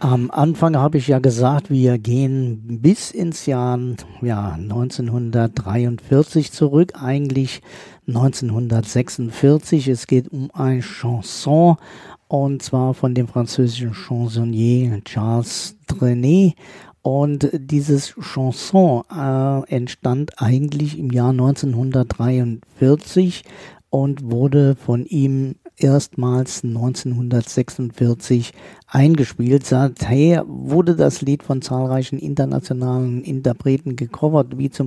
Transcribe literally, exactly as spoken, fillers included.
Am Anfang habe ich ja gesagt, wir gehen bis ins Jahr ja, neunzehnhundertdreiundvierzig zurück, eigentlich neunzehnhundertsechsundvierzig. Es geht um ein Chanson und zwar von dem französischen Chansonnier Charles Trenet. Und dieses Chanson äh, entstand eigentlich im Jahr neunzehnhundertdreiundvierzig und wurde von ihm erstmals neunzehnhundertsechsundvierzig eingespielt. Seither wurde das Lied von zahlreichen internationalen Interpreten gecovert, wie zum